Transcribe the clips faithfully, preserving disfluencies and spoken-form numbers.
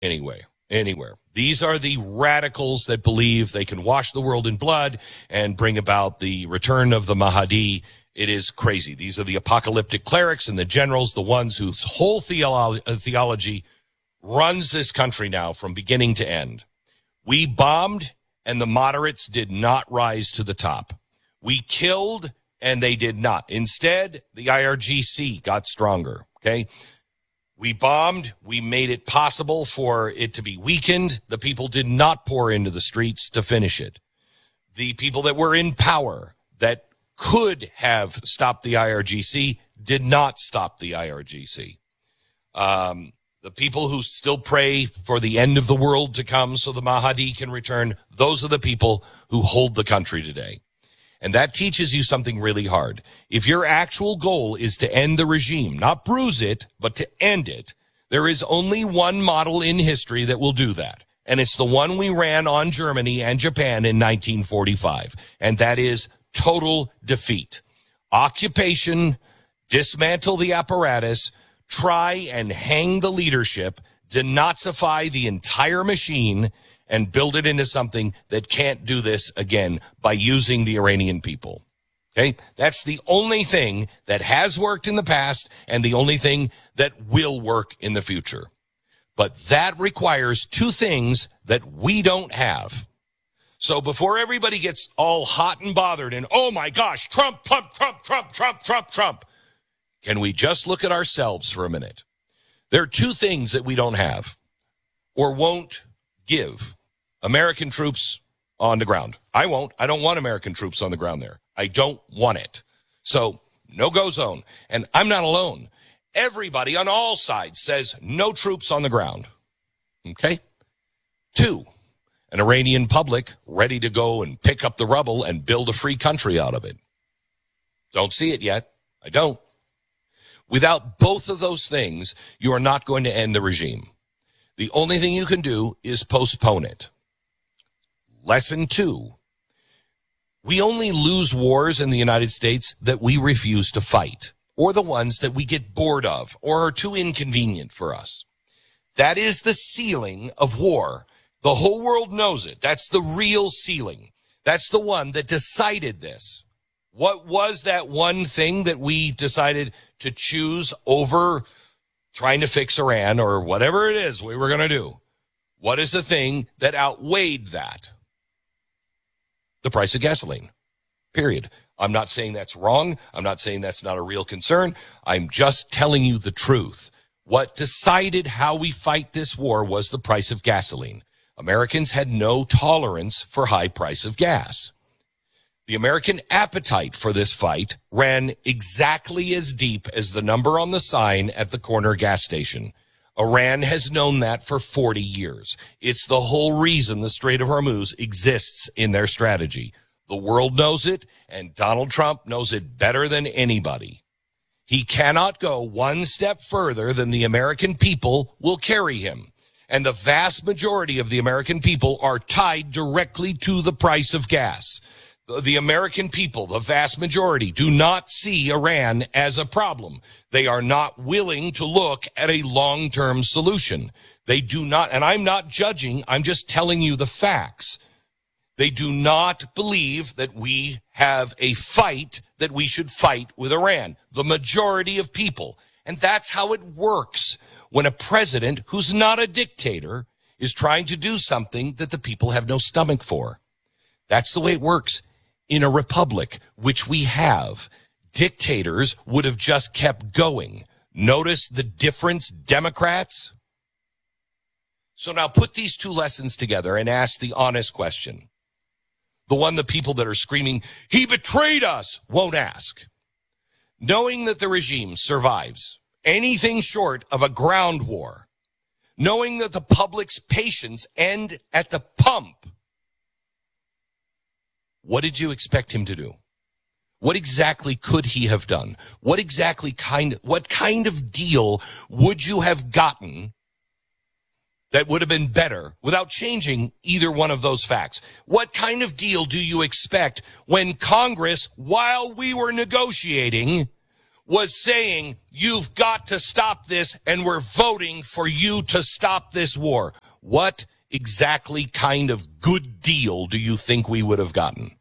anyway, anywhere. These are the radicals that believe they can wash the world in blood and bring about the return of the Mahdi. It is crazy. These are the apocalyptic clerics and the generals, the ones whose whole theolo- theology runs this country now from beginning to end. We bombed, and the moderates did not rise to the top. We killed, and they did not. Instead, the I R G C got stronger, okay? We bombed. We made it possible for it to be weakened. The people did not pour into the streets to finish it. The people that were in power that could have stopped the I R G C did not stop the I R G C. Um, the people who still pray for the end of the world to come so the Mahdi can return, those are the people who hold the country today. And that teaches you something really hard. If your actual goal is to end the regime, not bruise it, but to end it, there is only one model in history that will do that. And it's the one we ran on Germany and Japan in nineteen forty-five. And that is total defeat. Occupation, dismantle the apparatus, try and hang the leadership, denazify the entire machine, and build it into something that can't do this again by using the Iranian people. Okay? That's the only thing that has worked in the past and the only thing that will work in the future. But that requires two things that we don't have. So before everybody gets all hot and bothered and, oh my gosh, Trump, Trump, Trump, Trump, Trump, Trump, Trump, can we just look at ourselves for a minute? There are two things that we don't have or won't give. American troops on the ground. I won't. I don't want American troops on the ground there. I don't want it. So no-go zone. And I'm not alone. Everybody on all sides says no troops on the ground. Okay? Two, an Iranian public ready to go and pick up the rubble and build a free country out of it. Don't see it yet. I don't. Without both of those things, you are not going to end the regime. The only thing you can do is postpone it. Lesson two, we only lose wars in the United States that we refuse to fight, or the ones that we get bored of or are too inconvenient for us. That is the ceiling of war. The whole world knows it. That's the real ceiling. That's the one that decided this. What was that one thing that we decided to choose over trying to fix Iran or whatever it is we were going to do? What is the thing that outweighed that? The price of gasoline, period. I'm not saying that's wrong. I'm not saying that's not a real concern. I'm just telling you the truth. What decided how we fight this war was the price of gasoline. Americans had no tolerance for high price of gas. The American appetite for this fight ran exactly as deep as the number on the sign at the corner gas station. Iran has known that for forty years. It's the whole reason the Strait of Hormuz exists in their strategy. The world knows it, and Donald Trump knows it better than anybody. He cannot go one step further than the American people will carry him. And the vast majority of the American people are tied directly to the price of gas. The American people, the vast majority, do not see Iran as a problem. They are not willing to look at a long-term solution. They do not, and I'm not judging, I'm just telling you the facts. They do not believe that we have a fight that we should fight with Iran. The majority of people. And that's how it works when a president who's not a dictator is trying to do something that the people have no stomach for. That's the way it works. In a republic, which we have, dictators would have just kept going. Notice the difference, Democrats? So now put these two lessons together and ask the honest question. The one the people that are screaming, he betrayed us, won't ask. Knowing that the regime survives anything short of a ground war, knowing that the public's patience end at the pump, what did you expect him to do? What exactly could he have done? What exactly kind, what kind of deal would you have gotten that would have been better without changing either one of those facts? What kind of deal do you expect when Congress, while we were negotiating, was saying, you've got to stop this, and we're voting for you to stop this war. What exactly kind of good deal do you think we would have gotten?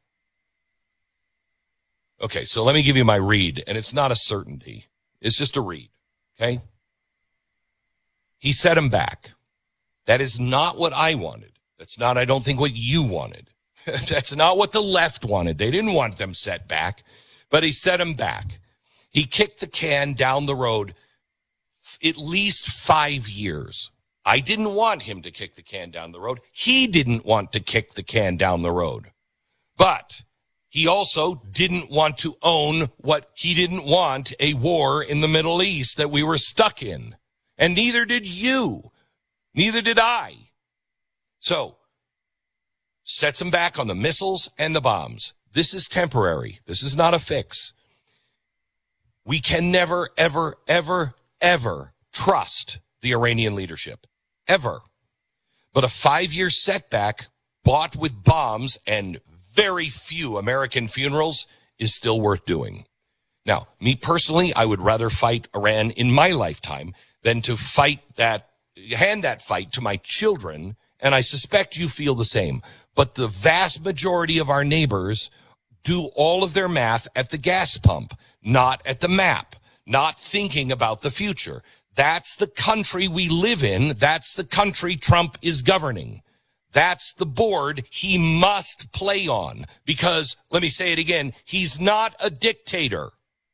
Okay, so let me give you my read, and it's not a certainty. It's just a read, okay? He set him back. That is not what I wanted. That's not, I don't think, what you wanted. That's not what the left wanted. They didn't want them set back, but he set him back. He kicked the can down the road at least five years. I didn't want him to kick the can down the road. He didn't want to kick the can down the road. But he also didn't want to own what he didn't want, a war in the Middle East that we were stuck in. And neither did you. Neither did I. So, sets him back on the missiles and the bombs. This is temporary. This is not a fix. We can never, ever, ever, ever trust the Iranian leadership. Ever. But a five-year setback bought with bombs and very few American funerals is still worth doing. Now, me personally, I would rather fight Iran in my lifetime than to fight that, hand that fight to my children, and I suspect you feel the same. But the vast majority of our neighbors do all of their math at the gas pump, not at the map, not thinking about the future. That's the country we live in. That's the country Trump is governing. That's the board he must play on because, let me say it again, he's not a dictator.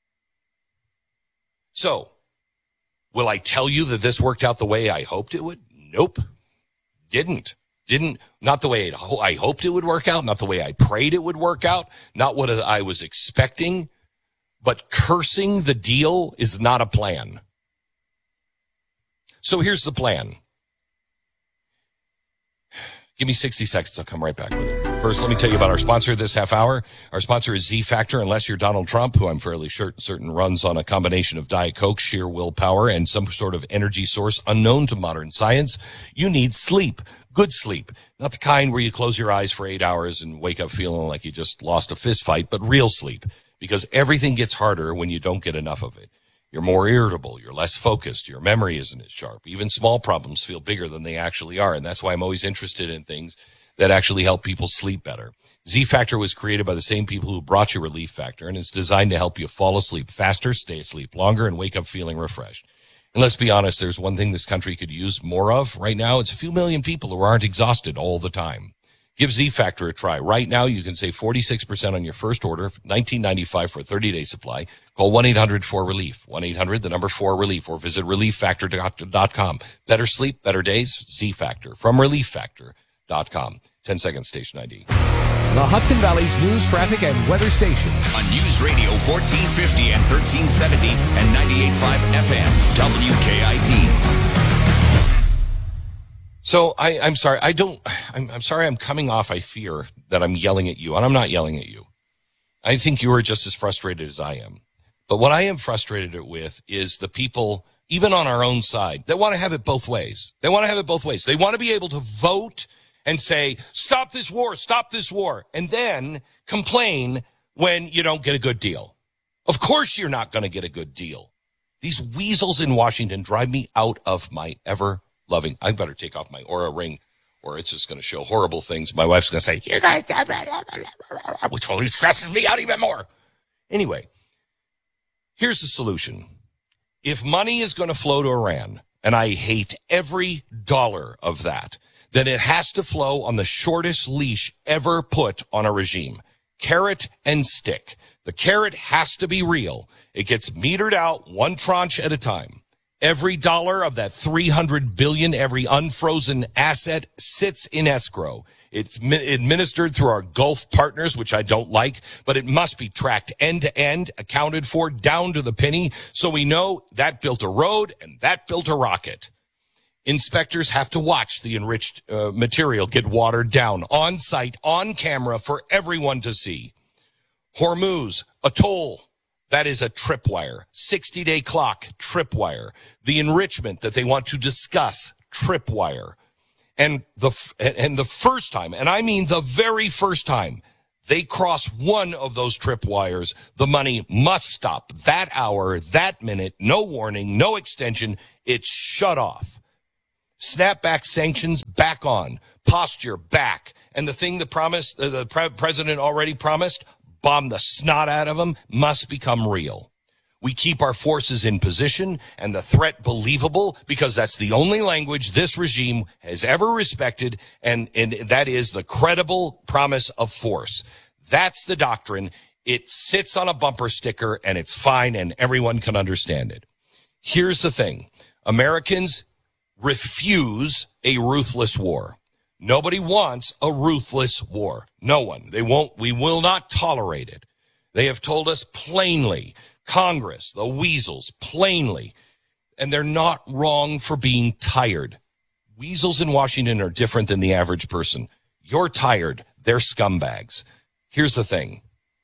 So, will I tell you that this worked out the way I hoped it would? Nope. Didn't. Didn't, not the way it, I hoped it would work out, not the way I prayed it would work out, not what I was expecting, but cursing the deal is not a plan. So here's the plan. Give me sixty seconds. I'll come right back with it. First, let me tell you about our sponsor this half hour. Our sponsor is Z Factor. Unless you're Donald Trump, who I'm fairly sure, certain runs on a combination of Diet Coke, sheer willpower, and some sort of energy source unknown to modern science, you need sleep. Good sleep. Not the kind where you close your eyes for eight hours and wake up feeling like you just lost a fist fight, but real sleep. Because everything gets harder when you don't get enough of it. You're more irritable. You're less focused. Your memory isn't as sharp. Even small problems feel bigger than they actually are. And that's why I'm always interested in things that actually help people sleep better. Z Factor was created by the same people who brought you Relief Factor, and it's designed to help you fall asleep faster, stay asleep longer, and wake up feeling refreshed. And let's be honest, there's one thing this country could use more of right now. It's a few million people who aren't exhausted all the time. Give Z Factor a try. Right now, you can save forty-six percent on your first order, nineteen ninety-five for a thirty-day supply. Call one eight hundred four relief, one eight hundred, the number four relief, or visit relief factor dot com. Better sleep, better days, Z Factor from relief factor dot com. ten seconds, station I D. The Hudson Valley's news, traffic, and weather station. On News Radio fourteen fifty and thirteen seventy and ninety-eight point five F M, W K I P. So I, I'm sorry. I don't, I'm, I'm sorry. I'm coming off. I fear that I'm yelling at you, and I'm not yelling at you. I think you are just as frustrated as I am. But what I am frustrated with is the people, even on our own side, that want to have it both ways. They want to have it both ways. They want to be able to vote and say, stop this war, stop this war, and then complain when you don't get a good deal. Of course you're not going to get a good deal. These weasels in Washington drive me out of my ever loving. I better take off my Aura ring or it's just going to show horrible things. My wife's going to say, you guys, which only stresses me out even more. Anyway, here's the solution. If money is going to flow to Iran, and I hate every dollar of that, then it has to flow on the shortest leash ever put on a regime. Carrot and stick. The carrot has to be real. It gets metered out one tranche at a time. Every dollar of that three hundred billion dollars, every unfrozen asset sits in escrow. It's administered through our Gulf partners, which I don't like, but it must be tracked end to end, accounted for down to the penny, so we know that built a road and that built a rocket. Inspectors have to watch the enriched uh, material get watered down on site, on camera for everyone to see. Hormuz, a toll. That is a tripwire. sixty-day clock, tripwire. The enrichment that they want to discuss, tripwire. And the and the first time, and I mean the very first time, They cross one of those tripwires, the money must stop. That hour, that minute, no warning, no extension, it's shut off. Snapback sanctions back on, posture back. And the thing the promise, uh, the pre- president already promised, bomb the snot out of them, must become real. We keep our forces in position and the threat believable because that's the only language this regime has ever respected, and, and that is the credible promise of force. That's the doctrine. It sits on a bumper sticker, and it's fine, and everyone can understand it. Here's the thing. Americans refuse a ruthless war. Nobody wants a ruthless war. No one. They won't. We will not tolerate it. They have told us plainly, Congress, the weasels, plainly, and they're not wrong for being tired. Weasels in Washington are different than the average person. You're tired. They're scumbags. Here's the thing.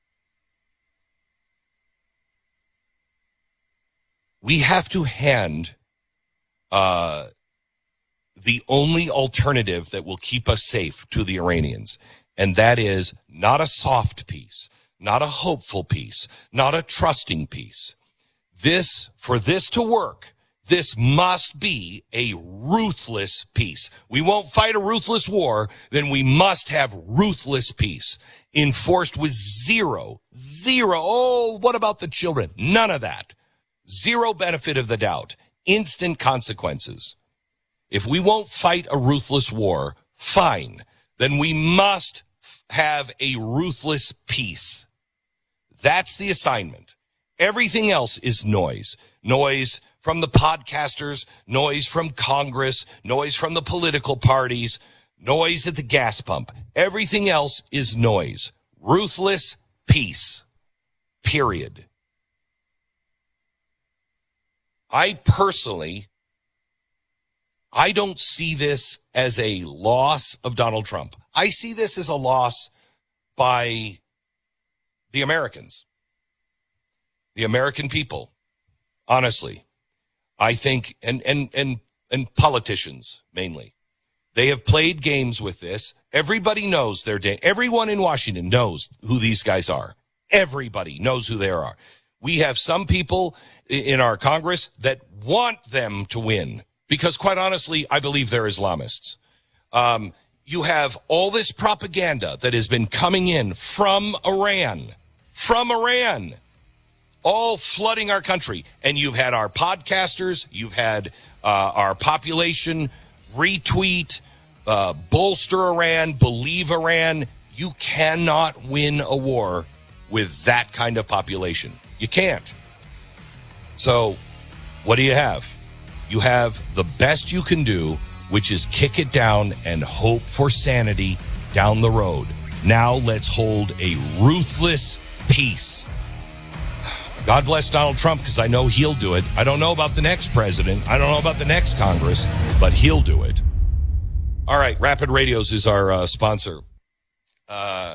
We have to hand uh, the only alternative that will keep us safe to the Iranians, and that is not a soft peace, not a hopeful peace, not a trusting peace. This, for this to work, this must be a ruthless peace. We won't fight a ruthless war, then we must have ruthless peace, enforced with zero, zero. Oh, what about the children? None of that. Zero benefit of the doubt. Instant consequences. If we won't fight a ruthless war, fine. Then we must have a ruthless peace. That's the assignment. Everything else is noise. Noise from the podcasters, noise from Congress, noise from the political parties, noise at the gas pump. Everything else is noise. Ruthless peace. Period. I personally, I don't see this as a loss of Donald Trump. I see this as a loss by the Americans, the American people. Honestly, I think, and, and, and, and politicians mainly, they have played games with this. Everybody knows their day. Everyone in Washington knows who these guys are. Everybody knows who they are. We have some people in our Congress that want them to win because, quite honestly, I believe they're Islamists. Um, you have all this propaganda that has been coming in from Iran, from Iran, all flooding our country. And you've had our podcasters, you've had uh, our population retweet, uh, bolster Iran, believe Iran. You cannot win a war with that kind of population. You can't. So what do you have? You have the best you can do, which is kick it down and hope for sanity down the road. Now let's hold a ruthless peace. God bless Donald Trump, because I know he'll do it. I don't know about the next president. I don't know about the next Congress, but he'll do it. All right, Rapid Radios is our uh, sponsor. Uh,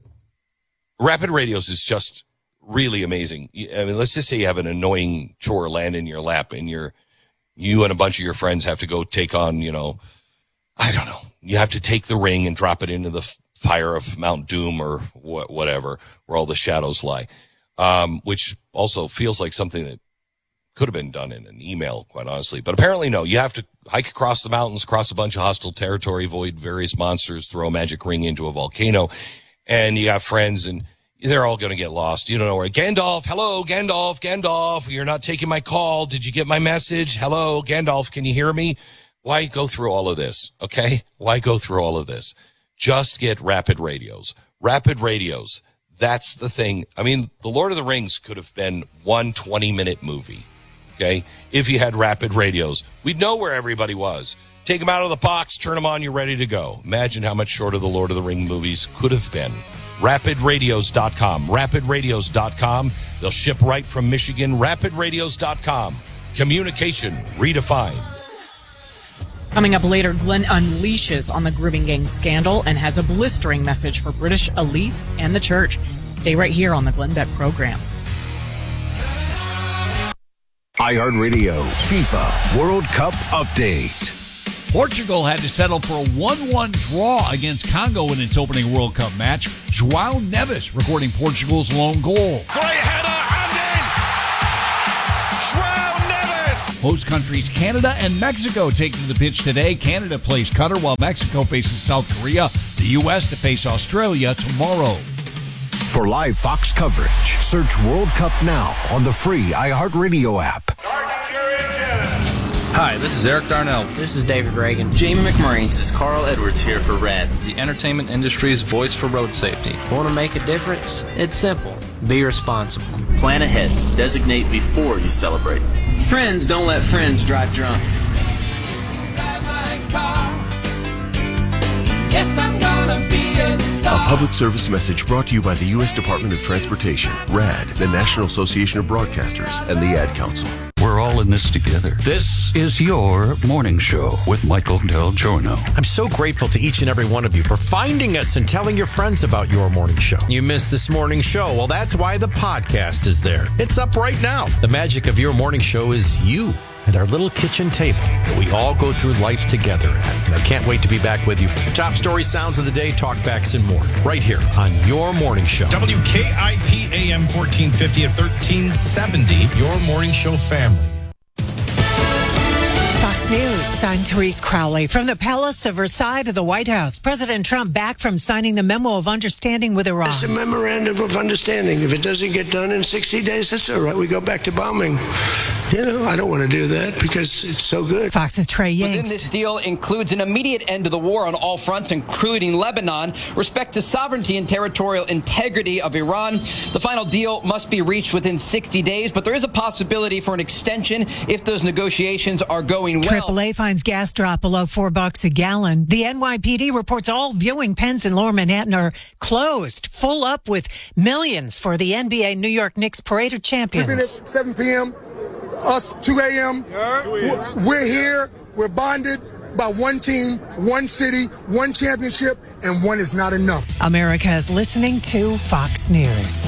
Rapid Radios is just really amazing. I mean, let's just say you have an annoying chore land in your lap and you're, you and a bunch of your friends have to go take on, you know, I don't know. You have to take the ring and drop it into the fire of Mount Doom or wh- whatever, where all the shadows lie. Um, which also feels like something that could have been done in an email, quite honestly. But apparently, no. You have to hike across the mountains, cross a bunch of hostile territory, avoid various monsters, throw a magic ring into a volcano, and you have friends, and they're all going to get lost. You don't know where. Gandalf, hello, Gandalf, Gandalf, you're not taking my call. Did you get my message? Hello, Gandalf, can you hear me? Why go through all of this, okay? Why go through all of this? Just get Rapid Radios. Rapid Radios. That's the thing. I mean, The Lord of the Rings could have been one twenty-minute movie, okay? If you had Rapid Radios. We'd know where everybody was. Take them out of the box, turn them on, you're ready to go. Imagine how much shorter the Lord of the Ring movies could have been. rapid radios dot com. rapid radios dot com. They'll ship right from Michigan. rapid radios dot com. Communication redefined. Coming up later, Glenn unleashes on the grooming gang scandal and has a blistering message for British elites and the church. Stay right here on the Glenn Beck program. iHeartRadio FIFA World Cup Update. Portugal had to settle for a one one draw against Congo in its opening World Cup match. João Neves recording Portugal's lone goal. Great header and in! João Neves! Host countries Canada and Mexico take to the pitch today. Canada plays Qatar while Mexico faces South Korea. The U S to face Australia tomorrow. For live Fox coverage, search World Cup now on the free iHeartRadio app. Hi, this is Eric Darnell. This is David Reagan. Jamie McMurray. This is Carl Edwards here for RAD, the entertainment industry's voice for road safety. Want to make a difference? It's simple. Be responsible. Plan ahead. Designate before you celebrate. Friends don't let friends drive drunk. Yes, I'm gonna be a star. A public service message brought to you by the U S Department of Transportation, RAD, the National Association of Broadcasters, and the Ad Council. We're all in this together. This is your morning show with Michael Del Giorno. I'm so grateful to each and every one of you for finding us and telling your friends about your morning show. You missed this morning show. Well, that's why the podcast is there. It's up right now. The magic of your morning show is you and our little kitchen table that we all go through life together at. And I can't wait to be back with you. Top story, sounds of the day, talkbacks, and more. Right here on your morning show. W K I P A M fourteen fifty at thirteen seventy. Your morning show family. Fox News, I'm Therese Crowley. From the Palace of Versailles to the White House, President Trump back from signing the memo of understanding with Iran. It's a memorandum of understanding. If it doesn't get done in sixty days, that's all right. We go back to bombing. You know, I don't want to do that because it's so good. Fox's Trey Yingst. Within this deal includes an immediate end to the war on all fronts, including Lebanon, respect to sovereignty and territorial integrity of Iran. The final deal must be reached within sixty days, but there is a possibility for an extension if those negotiations are going well. triple A finds gas drop below four bucks a gallon. The N Y P D reports all viewing pens in Lower Manhattan are closed, full up with millions for the N B A New York Knicks Parade of Champions. We've been at seven p.m., us two a.m. We're here. We're bonded by one team, one city, one championship, and one is not enough. America is listening to Fox News.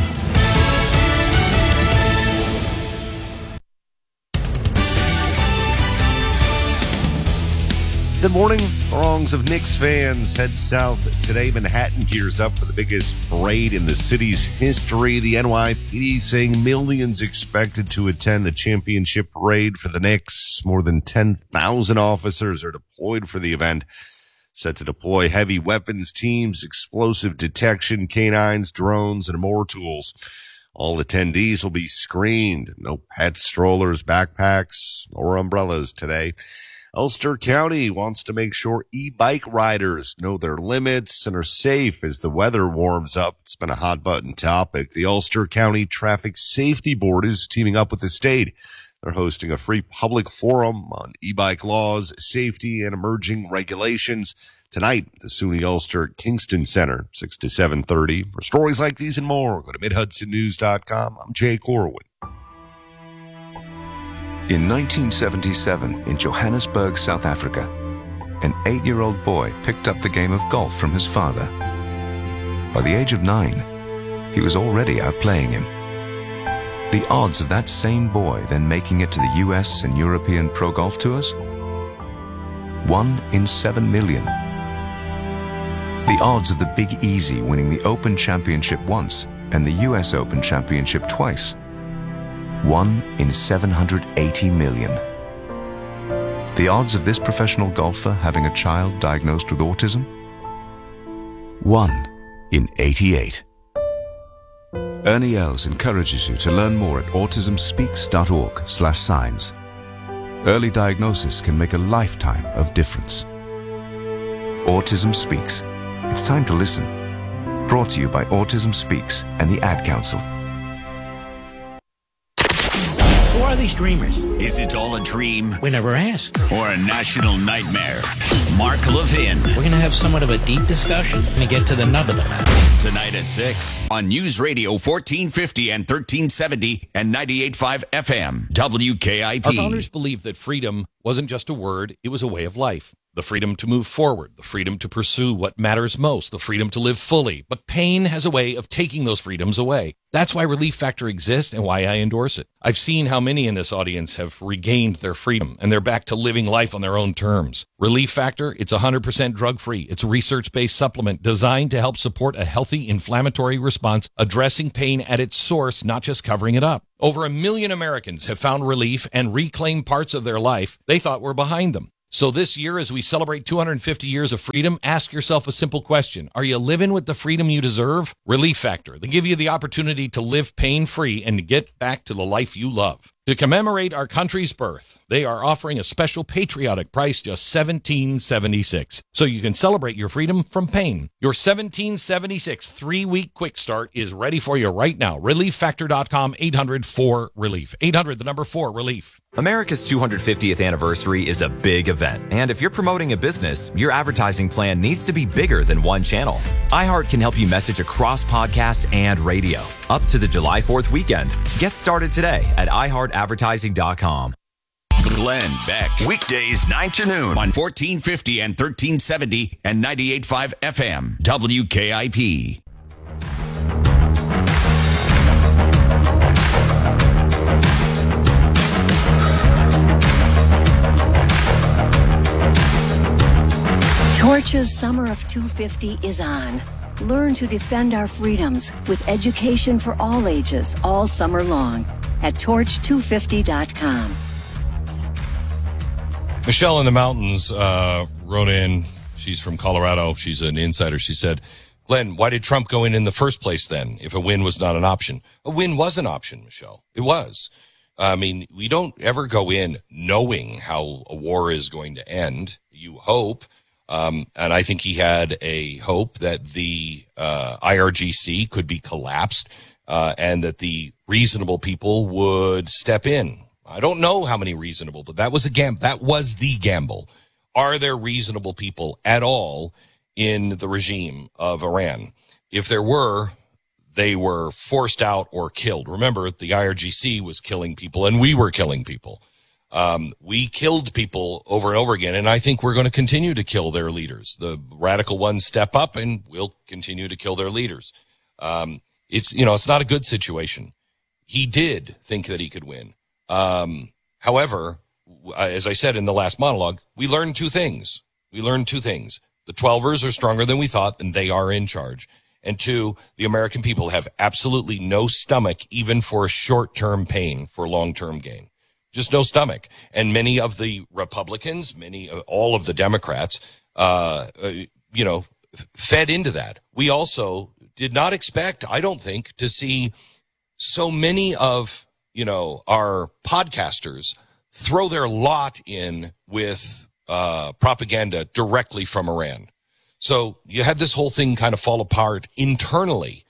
Good morning. Throngs of Knicks fans head south today. Manhattan gears up for the biggest parade in the city's history. The N Y P D saying millions expected to attend the championship parade for the Knicks. More than ten thousand officers are deployed for the event. Set to deploy heavy weapons teams, explosive detection, canines, drones, and more tools. All attendees will be screened. No pets, strollers, backpacks, or umbrellas today. Ulster County wants to make sure e-bike riders know their limits and are safe as the weather warms up. It's been a hot button topic. The Ulster County Traffic Safety Board is teaming up with the state. They're hosting a free public forum on e-bike laws, safety, and emerging regulations tonight at the SUNY Ulster Kingston Center, six to seven thirty. For stories like these and more, go to mid hudson news dot com. I'm Jay Corwin. In nineteen seventy-seven, in Johannesburg, South Africa, an eight-year-old boy picked up the game of golf from his father. By the age of nine, he was already outplaying him. The odds of that same boy then making it to the U S and European Pro Golf Tours? One in seven million. The odds of the Big Easy winning the Open Championship once and the U S Open Championship twice? One in seven hundred eighty million. The odds of this professional golfer having a child diagnosed with autism? One in eighty-eight. Ernie Els encourages you to learn more at autism speaks dot org slash signs. Early diagnosis can make a lifetime of difference. Autism Speaks. It's time to listen. Brought to you by Autism Speaks and the Ad Council. Who are these dreamers? Is it all a dream? We never asked. Or a national nightmare? Mark Levin. We're going to have somewhat of a deep discussion and get to the nub of the matter. Tonight at six on News Radio fourteen fifty and thirteen seventy and ninety-eight point five F M, W K I P. Our founders believed that freedom wasn't just a word, it was a way of life. the freedom to move forward, the freedom to pursue what matters most, the freedom to live fully. But pain has a way of taking those freedoms away. That's why Relief Factor exists and why I endorse it. I've seen how many in this audience have regained their freedom and they're back to living life on their own terms. Relief Factor, it's one hundred percent drug-free. It's a research-based supplement designed to help support a healthy inflammatory response, addressing pain at its source, not just covering it up. Over a million Americans have found relief and reclaimed parts of their life they thought were behind them. So this year, as we celebrate two hundred fifty years of freedom, ask yourself a simple question. Are you living with the freedom you deserve? Relief Factor. They give you the opportunity to live pain-free and to get back to the life you love. To commemorate our country's birth, they are offering a special patriotic price, just seventeen seventy-six, so you can celebrate your freedom from pain. Your seventeen seventy-six three-week quick start is ready for you right now. relief factor dot com, eight hundred four relief. eight hundred, the number four, relief. America's two hundred fiftieth anniversary is a big event, and if you're promoting a business, your advertising plan needs to be bigger than one channel. iHeart can help you message across podcast and radio. Up to the July fourth weekend. Get started today at i heart advertising dot com. Glenn Beck. Weekdays nine to noon on fourteen fifty and thirteen seventy and ninety-eight point five F M. W K I P. Torch's Summer of two fifty is on. Learn to defend our freedoms with education for all ages all summer long at torch two fifty dot com. Michelle in the mountains uh, wrote in. She's from Colorado. She's an insider. She said, Glenn, why did Trump go in in the first place then if a win was not an option? A win was an option, Michelle. It was. I mean, we don't ever go in knowing how a war is going to end. You hope. Um, and I think he had a hope that the uh, I R G C could be collapsed uh, and that the reasonable people would step in. I don't know how many reasonable, but that was a gam- that was the gamble. Are there reasonable people at all in the regime of Iran? If there were, they were forced out or killed. Remember, the I R G C was killing people and we were killing people. Um, we killed people over and over again, and I think we're going to continue to kill their leaders. The radical ones step up, and we'll continue to kill their leaders. Um, it's, you know, it's not a good situation. He did think that he could win. Um, however, as I said in the last monologue, we learned two things. We learned two things. The twelvers are stronger than we thought, and they are in charge. And two, the American people have absolutely no stomach even for short-term pain, for long-term gain. Just no stomach. And many of the Republicans, many, uh, all of the Democrats, uh, uh, you know, fed into that. We also did not expect, I don't think, to see so many of, you know, our podcasters throw their lot in with, uh, propaganda directly from Iran. So you had this whole thing kind of fall apart internally.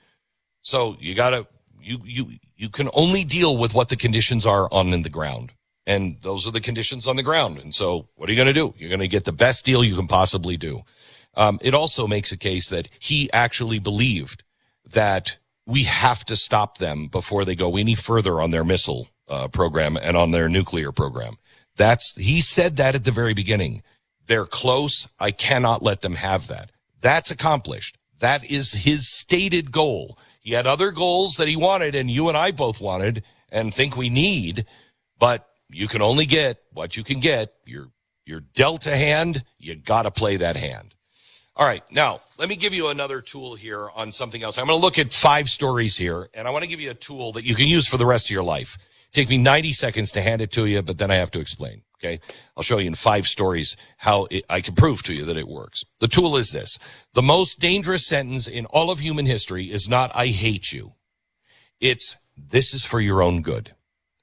So you gotta, you, you, you can only deal with what the conditions are on in the ground. And those are the conditions on the ground. And so what are you going to do? You're going to get the best deal you can possibly do. Um, it also makes a case that he actually believed that we have to stop them before they go any further on their missile uh, program and on their nuclear program. That's, he said that at the very beginning. They're close. I cannot let them have that. That's accomplished. That is his stated goal. He had other goals that he wanted, and you and I both wanted and think we need, but you can only get what you can get. You're, you're dealt a hand. You got to play that hand. All right. Now, let me give you another tool here on something else. I'm going to look at five stories here, and I want to give you a tool that you can use for the rest of your life. Take me ninety seconds to hand it to you, but then I have to explain. Okay. I'll show you in five stories how it, I can prove to you that it works. The tool is this. The most dangerous sentence in all of human history is not, I hate you. It's, this is for your own good.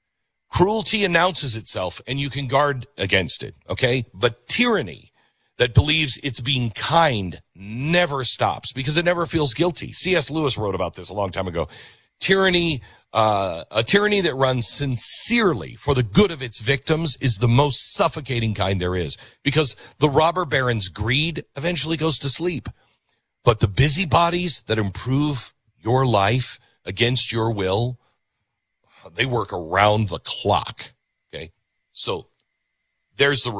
Cruelty announces itself and you can guard against it. Okay. But tyranny that believes it's being kind never stops because it never feels guilty. C S Lewis wrote about this a long time ago. Tyranny, uh, a tyranny that runs sincerely for the good of its victims is the most suffocating kind there is because the robber baron's greed eventually goes to sleep. But the busybodies that improve your life against your will, they work around the clock. Okay. So there's the rule.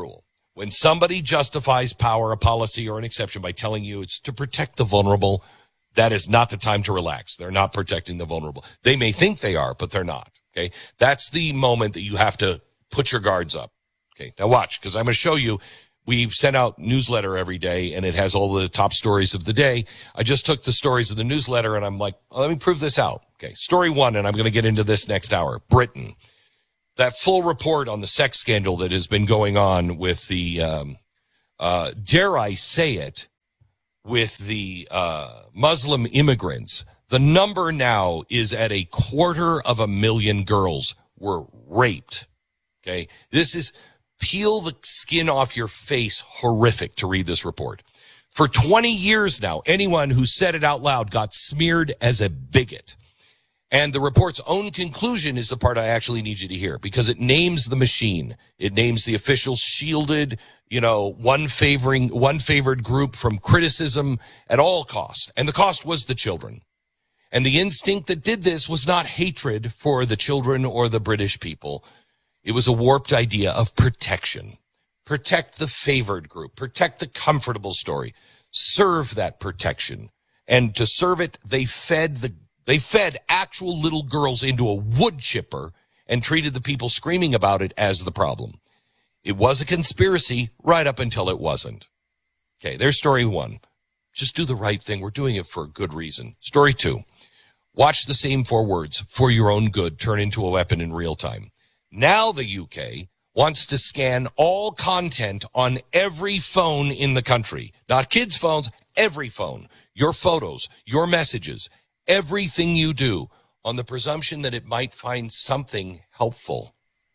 When somebody justifies power, a policy, or an exception by telling you it's to protect the vulnerable, that is not the time to relax. They're not protecting the vulnerable. They may think they are, but they're not. Okay. That's the moment that you have to put your guards up. Okay. Now watch, because I'm going to show you. We've sent out newsletter every day, and it has all the top stories of the day. I just took the stories of the newsletter, and I'm like, oh, let me prove this out. Okay. Story one, and I'm going to get into this next hour. Britain. That full report on the sex scandal that has been going on with the, um, uh, dare I say it, with the uh, Muslim immigrants. The number now is at a quarter of a million girls were raped. Okay. This is peel the skin off your face horrific to read this report. For twenty years now, anyone who said it out loud got smeared as a bigot. And the report's own conclusion is the part I actually need you to hear, because it names the machine. It names the officials shielded, you know, one favoring, one favored group from criticism at all costs. And the cost was the children. And the instinct that did this was not hatred for the children or the British people. It was a warped idea of protection. Protect the favored group. Protect the comfortable story. Serve that protection. And to serve it, they fed the They fed actual little girls into a wood chipper and treated the people screaming about it as the problem. It was a conspiracy right up until it wasn't. Okay, there's story one. Just do the right thing. We're doing it for a good reason. Story two. Watch the same four words, for your own good, turn into a weapon in real time. Now the U K wants to scan all content on every phone in the country. Not kids' phones, every phone. Your photos, your messages, everything you do, on the presumption that it might find something helpful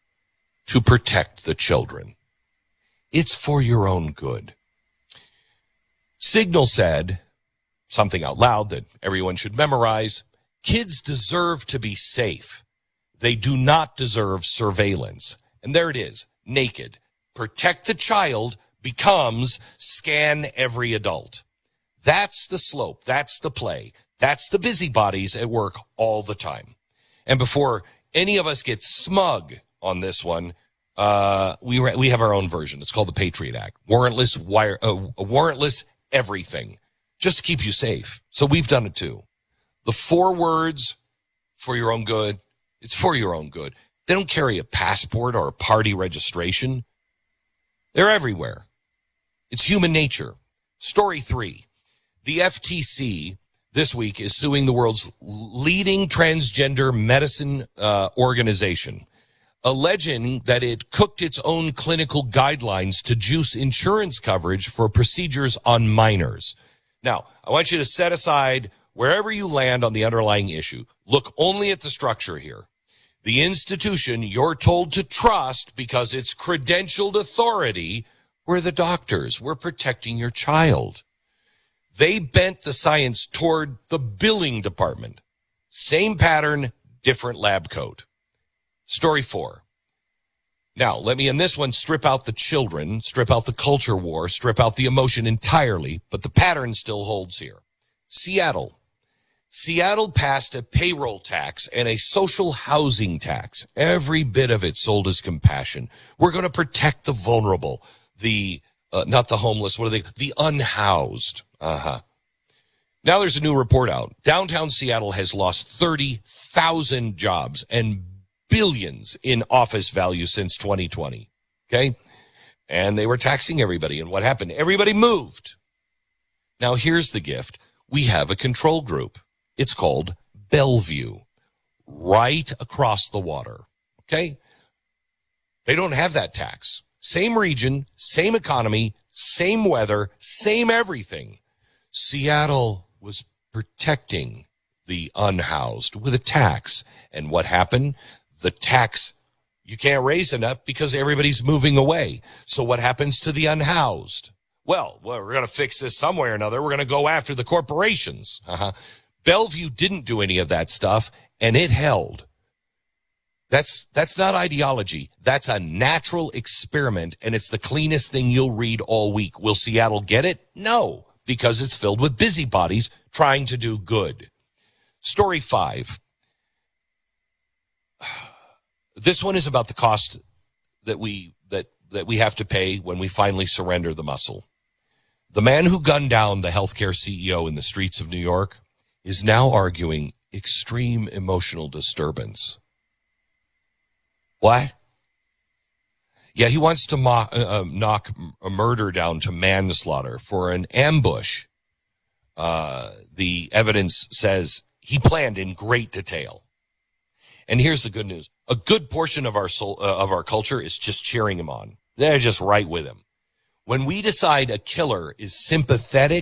to protect the children. It's for your own good. Signal said something out loud that everyone should memorize. Kids deserve to be safe. They do not deserve surveillance. And there it is, naked. Protect the child becomes scan every adult. That's the slope. That's the play. That's the busybodies at work all the time. And before any of us get smug on this one, uh, we we have our own version. It's called the Patriot Act. Warrantless wire, uh, warrantless everything, just to keep you safe. So we've done it too. The four words, for your own good, it's for your own good. They don't carry a passport or a party registration. They're everywhere. It's human nature. Story three. The F T C this week is suing the world's leading transgender medicine uh, organization, alleging that it cooked its own clinical guidelines to juice insurance coverage for procedures on minors. Now, I want you to set aside wherever you land on the underlying issue. Look only at the structure here. The institution you're told to trust because it's credentialed authority were the doctors. We're protecting your child. They bent the science toward the billing department. Same pattern, different lab coat. Story four. Now, let me in this one strip out the children, strip out the culture war, strip out the emotion entirely, but the pattern still holds here. Seattle. Seattle passed a payroll tax and a social housing tax. Every bit of it sold as compassion. We're going to protect the vulnerable, the Uh, not the homeless, what are they? The unhoused. Uh-huh. Now there's a new report out. Downtown Seattle has lost thirty thousand jobs and billions in office value since twenty twenty. Okay? And they were taxing everybody. And what happened? Everybody moved. Now here's the gift. We have a control group. It's called Bellevue, right across the water. Okay? They don't have that tax. Same region, same economy, same weather, same everything. Seattle was protecting the unhoused with a tax. And what happened? The tax, you can't raise enough because everybody's moving away. So what happens to the unhoused? Well, well we're going to fix this some way or another. We're going to go after the corporations. Uh-huh. Bellevue didn't do any of that stuff, and it held. That's that's not ideology. That's a natural experiment, and it's the cleanest thing you'll read all week. Will Seattle get it? No, because it's filled with busybodies trying to do good. Story five. This one is about the cost that we that that we have to pay when we finally surrender the muscle. The man who gunned down the healthcare C E O in the streets of New York is now arguing extreme emotional disturbance. What? Yeah, he wants to mo- uh, knock a murder down to manslaughter for an ambush. Uh, the evidence says he planned in great detail. And here's the good news. A good portion of our soul, uh, of our culture is just cheering him on. They're just right with him. When we decide a killer is sympathetic